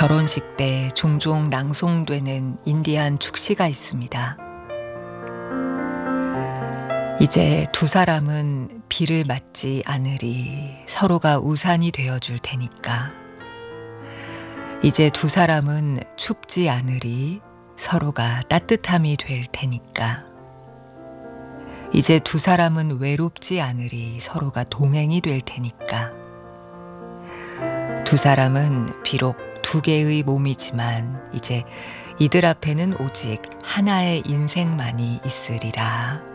결혼식 때 종종 낭송되는 인디안 축시가 있습니다. 이제 두 사람은 비를 맞지 않으리 서로가 우산이 되어줄 테니까. 이제 두 사람은 춥지 않으리 서로가 따뜻함이 될 테니까. 이제 두 사람은 외롭지 않으리 서로가 동행이 될 테니까. 두 사람은 비록 두 개의 몸이지만 이제 이들 앞에는 오직 하나의 인생만이 있으리라.